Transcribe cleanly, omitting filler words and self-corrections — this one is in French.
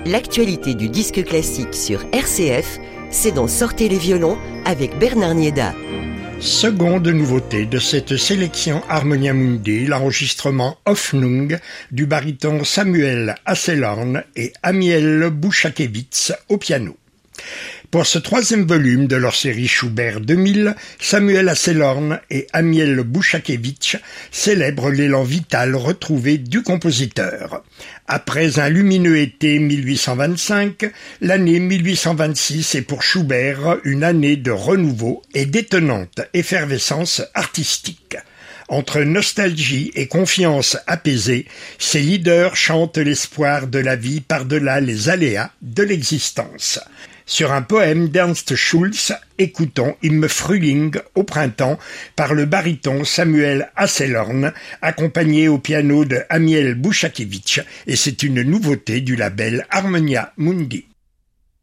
L'actualité du disque classique sur RCF, c'est dans Sortez les violons avec Bernard Nieda. Seconde nouveauté de cette sélection Harmonia Mundi, l'enregistrement Hoffnung du baryton Samuel Asselhorn et Amiel Bouchakevitz au piano. Pour ce troisième volume de leur série Schubert 2000, Samuel Asselhorn et Amiel Bouchakevitch célèbrent l'élan vital retrouvé du compositeur. Après un lumineux été 1825, l'année 1826 est pour Schubert une année de renouveau et d'étonnante effervescence artistique. Entre nostalgie et confiance apaisée, ces leaders chantent l'espoir de la vie par-delà les aléas de l'existence. Sur un poème d'Ernst Schulz, écoutons Im Frühling au printemps par le baryton Samuel Asselhorn, accompagné au piano de Amiel Bouchakevitch, et c'est une nouveauté du label Harmonia Mundi.